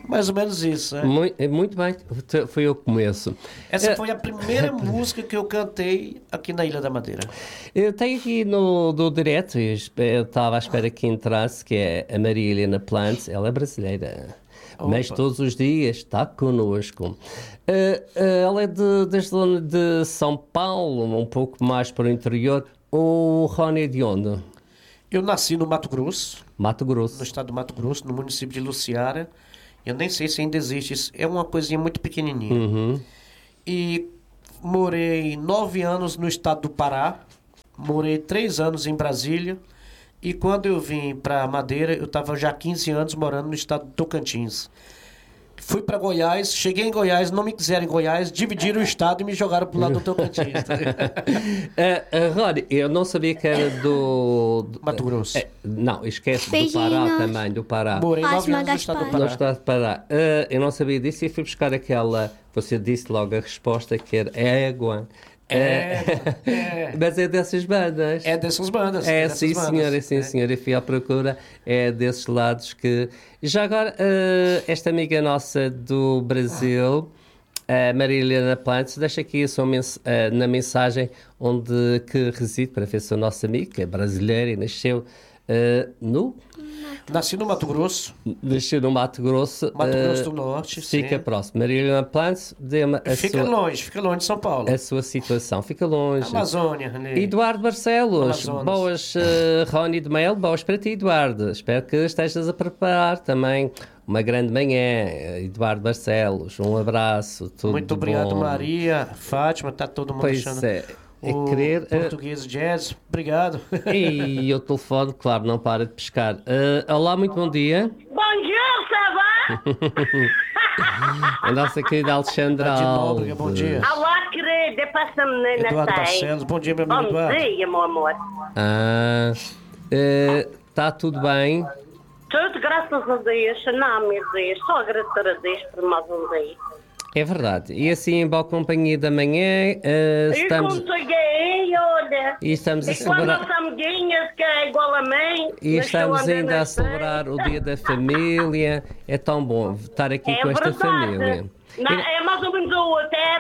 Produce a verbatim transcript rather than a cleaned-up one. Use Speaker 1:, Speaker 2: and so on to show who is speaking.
Speaker 1: Mais ou menos isso, né?
Speaker 2: Muito, muito bem, foi eu que começo.
Speaker 1: Essa
Speaker 2: É,
Speaker 1: foi a primeira música que eu cantei aqui na Ilha da Madeira.
Speaker 2: Eu tenho aqui no do direto, eu estava à espera que entrasse, que é a Maria Helena Plantes, ela é brasileira.
Speaker 1: Opa.
Speaker 2: Mas todos os dias está connosco. Uh, uh, ela é de, desde zona de São Paulo, um pouco mais para o interior. O Rony é de onde?
Speaker 1: Eu nasci no Mato Grosso,
Speaker 2: Mato Grosso.
Speaker 1: no estado do Mato Grosso, no município de Luciara. Eu nem sei se ainda existe, isso é uma coisinha muito pequenininha.
Speaker 2: Uhum.
Speaker 1: E morei nove anos no estado do Pará, morei três anos em Brasília, e quando eu vim para Madeira, eu estava já há quinze anos morando no estado do Tocantins. Fui para Goiás, cheguei em Goiás, não me quiseram em Goiás, dividiram o estado e me jogaram para o lado do Tocantins.
Speaker 2: uh, uh, Rony, eu não sabia que era do... do
Speaker 1: Mato Grosso.
Speaker 2: Uh, não, esquece,
Speaker 3: Beijinhos.
Speaker 2: do Pará também, do Pará.
Speaker 1: Morei nove
Speaker 3: Faz-me
Speaker 1: anos no estado do
Speaker 3: Gaspar.
Speaker 2: No
Speaker 1: Pará.
Speaker 2: estado de Pará. Uh, eu não sabia disso e fui buscar aquela... Você disse logo a resposta que era égua.
Speaker 1: É,
Speaker 2: Uh,
Speaker 1: é.
Speaker 2: Mas é dessas bandas.
Speaker 1: É dessas bandas.
Speaker 2: É,
Speaker 1: dessas
Speaker 2: sim,
Speaker 1: bandas.
Speaker 2: senhora, sim,
Speaker 1: É.
Speaker 2: senhora. Eu fui à procura. É desses lados que... Já agora, uh, esta amiga nossa do Brasil, a Maria Helena Plantes, deixa aqui a sua mens uh, na mensagem onde que reside, para ver se é o nosso amigo, que é brasileiro e nasceu uh, no...
Speaker 1: Nasci no Mato Grosso,
Speaker 2: Nasceu no Mato Grosso.
Speaker 1: Mato
Speaker 2: uh,
Speaker 1: Grosso do Norte.
Speaker 2: Fica
Speaker 1: sim.
Speaker 2: próximo. Maria Helena Plantes, dê-me a
Speaker 1: Fica
Speaker 2: sua...
Speaker 1: longe, fica longe de São Paulo.
Speaker 2: A sua situação fica longe.
Speaker 1: Amazônia, ali.
Speaker 2: Eduardo Barcelos,
Speaker 1: Amazonas.
Speaker 2: boas, uh, Rony de Mel, boas para ti, Eduardo. Espero que estejas a preparar também uma grande manhã. Eduardo Barcelos, um abraço, tudo
Speaker 1: Muito obrigado,
Speaker 2: bom.
Speaker 1: Maria, Fátima, tá todo mundo
Speaker 2: Pois
Speaker 1: achando.
Speaker 2: é, é
Speaker 1: O
Speaker 2: querer... uh,
Speaker 1: português jazz, obrigado.
Speaker 2: E o telefone, claro, não para de pescar. Uh, olá, muito bom dia.
Speaker 4: Bom dia, ça va?
Speaker 2: A nossa querida Alexandra
Speaker 1: De
Speaker 2: Alves.
Speaker 1: Nóbrega, bom dia.
Speaker 4: Olá, querida, passa-me na
Speaker 1: Eduardo
Speaker 4: tem.
Speaker 1: Barcelos, bom dia, meu amigo
Speaker 4: Bom
Speaker 1: Eduardo.
Speaker 4: dia, meu amor.
Speaker 2: Ah, está tudo bem?
Speaker 4: Tudo graças a Deus. Não, meu Deus, só agradecer a Deus por mais um dia.
Speaker 2: É verdade. E assim, em boa companhia da manhã, uh,
Speaker 4: E
Speaker 2: estamos,
Speaker 4: contigo aí, olha.
Speaker 2: e estamos a
Speaker 4: E com a
Speaker 2: celebrar...
Speaker 4: nossa amiguinha, que é igual a mim.
Speaker 2: E
Speaker 4: mas
Speaker 2: estamos
Speaker 4: eu ando
Speaker 2: ainda a
Speaker 4: na
Speaker 2: celebrar o Dia da Família. É tão bom estar aqui
Speaker 4: É
Speaker 2: com esta
Speaker 4: verdade.
Speaker 2: família.
Speaker 4: Não, é mais ou menos o até